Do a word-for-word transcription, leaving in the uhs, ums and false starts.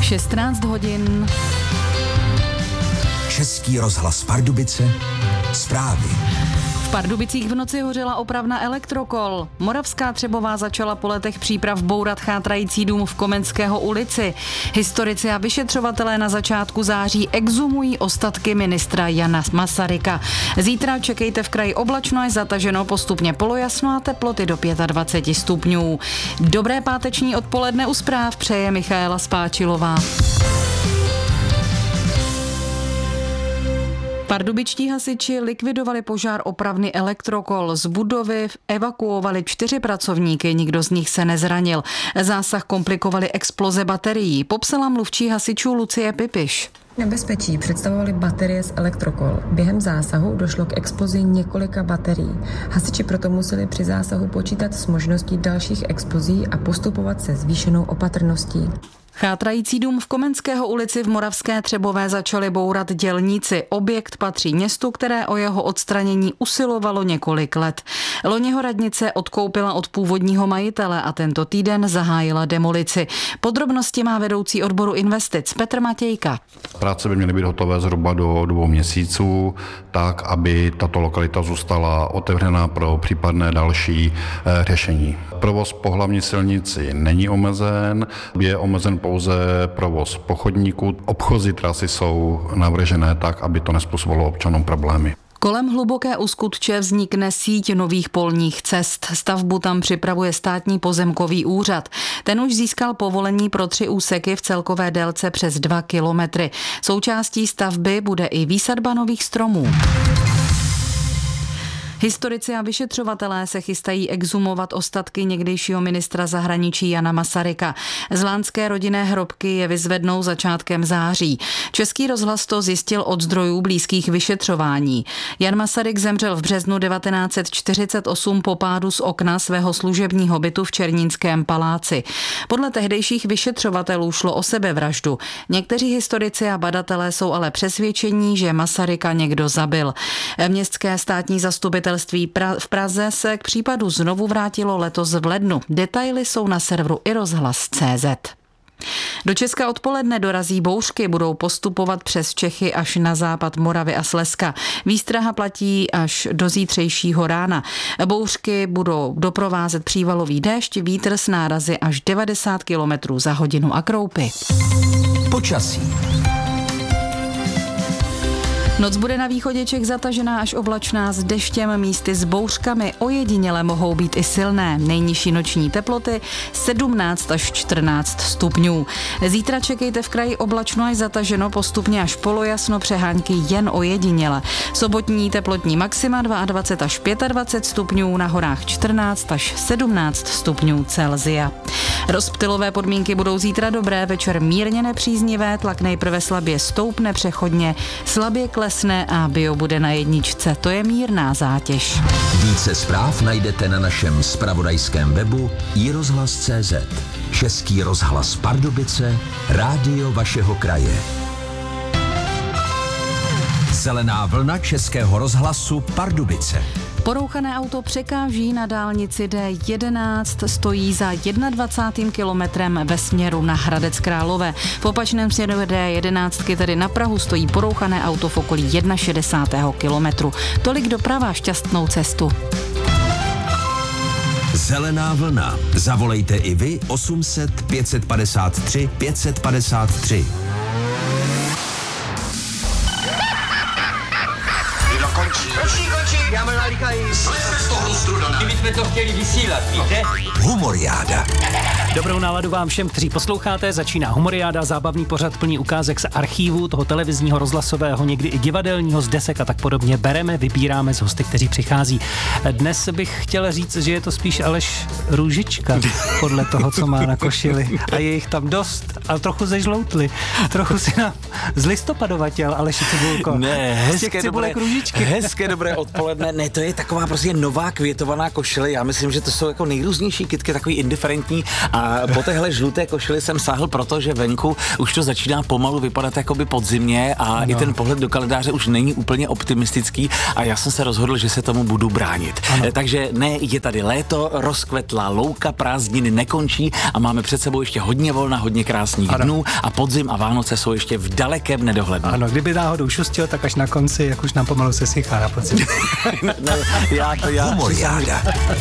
šestnáct hodin. Český rozhlas Pardubice, zprávy. V Pardubicích v noci hořela opravna elektrokol. Moravská Třebová začala po letech příprav bourat chátrající dům v Komenského ulici. Historici a vyšetřovatelé na začátku září exhumují ostatky ministra Jana Masaryka. Zítra čekejte v kraji oblačno až zataženo, postupně polojasno a teploty do dvacet pět stupňů. Dobré páteční odpoledne u zpráv přeje Michaela Spáčilová. Pardubičtí hasiči likvidovali požár opravny elektrokol. Z budovy evakuovali čtyři pracovníky, nikdo z nich se nezranil. Zásah komplikovali exploze baterií, popsala mluvčí hasičů Lucie Pipiš. Nebezpečí představovaly baterie z elektrokol. Během zásahu došlo k explozi několika baterií. Hasiči proto museli při zásahu počítat s možností dalších explozí a postupovat se zvýšenou opatrností. Chátrající dům v Komenského ulici v Moravské Třebové začali bourat dělníci. Objekt patří městu, které o jeho odstranění usilovalo několik let. Loni ho radnice odkoupila od původního majitele a tento týden zahájila demolici. Podrobnosti má vedoucí odboru investic Petr Matějka. Práce by měly být hotové zhruba do dvou měsíců, tak, aby tato lokalita zůstala otevřená pro případné další e, řešení. Provoz po hlavní silnici není omezen, je omezen pouze provoz po chodníku. Obchody trasy jsou navržené tak, aby to nezpůsobilo občanům problémy. Kolem Hluboké u Skutče vznikne síť nových polních cest. Stavbu tam připravuje Státní pozemkový úřad. Ten už získal povolení pro tři úseky v celkové délce přes dva kilometry. Součástí stavby bude i výsadba nových stromů. Historici a vyšetřovatelé se chystají exhumovat ostatky někdejšího ministra zahraničí Jana Masaryka. Zlánské rodinné hrobky je vyzvednou začátkem září. Český rozhlas to zjistil od zdrojů blízkých vyšetřování. Jan Masaryk zemřel v březnu devatenáct set čtyřicet osm po pádu z okna svého služebního bytu v Černínském paláci. Podle tehdejších vyšetřovatelů šlo o sebevraždu. Někteří historici a badatelé jsou ale přesvědčení, že Masaryka někdo zabil. Městské státní zastupitelství v Praze se k případu znovu vrátilo letos v lednu. Detaily jsou na serveru i rozhlas tečka cé zet. Do Česka odpoledne dorazí bouřky, budou postupovat přes Čechy až na západ Moravy a Slezska. Výstraha platí až do zítřejšího rána. Bouřky budou doprovázet přívalový déšť, vítr s nárazy až devadesát kilometrů za hodinu a kroupy. Počasí. Noc bude na východě Čech zatažená až oblačná s deštěm, místy s bouřkami, ojediněle mohou být i silné. Nejnižší noční teploty sedmnáct až čtrnáct stupňů. Zítra čekejte v kraji oblačno až zataženo, postupně až polojasno, přehánky jen ojediněle. Sobotní teplotní maxima dvacet dva až dvacet pět stupňů, na horách čtrnáct až sedmnáct stupňů Celsia. Rozptylové podmínky budou zítra dobré, večer mírně nepříznivé, tlak nejprve slabě stoupne, přechodně slabě klesne a bio bude na jedničce. To je mírná zátěž. Více zpráv najdete na našem zpravodajském webu i rozhlas tečka cé zet. Český rozhlas Pardubice, rádio vašeho kraje. Zelená vlna Českého rozhlasu Pardubice. Porouchané auto překáží na dálnici D jedenáct, stojí za dvacátým prvním kilometrem ve směru na Hradec Králové. V opačném směru D jedenáct, tedy na Prahu, stojí porouchané auto v okolí šedesátého prvního kilometru. Tolik doprava, šťastnou cestu. Zelená vlna. Zavolejte i vy osm set pět set padesát tři pět set padesát tři. Končí, končí, já mám nalíkají. Slezte z toho struda. Kdybychom to chtěli vysílat, víte? Humoriáda. Dobrou náladu vám všem, kteří posloucháte. Začíná Humoriáda, zábavný pořad plný ukázek z archívu, toho televizního, rozhlasového, někdy i divadelního, z desek a tak podobně. Bereme, vybíráme z hosty, kteří přichází. Dnes bych chtěl říct, že je to spíš Aleš Růžička, podle toho, co má na košili. A je jich tam dost, ale trochu zežloutli. Trochu si nám zlistopadovatěl, Aleši Cibulko. Ne, hezké dobré, hezké dobré odpoledne. Ne, to je taková prostě nová květovaná košile. Já myslím, že to jsou jako nejrůznější kytky, takový indiferentní a A po téhle žluté košili jsem sáhl, protože venku už to začíná pomalu vypadat jakoby podzimně a ano. i ten pohled do kalendáře už není úplně optimistický a já jsem se rozhodl, že se tomu budu bránit. Ano. Takže ne, je tady léto, rozkvetlá louka, prázdniny nekončí a máme před sebou ještě hodně volna, hodně krásných ano. dnů a podzim a Vánoce jsou ještě v dalekém nedohlednu. Ano, kdyby náhodou šustil, tak až na konci, jak už nám pomalu se sychá na podzim. no, já to já. Humoriáda.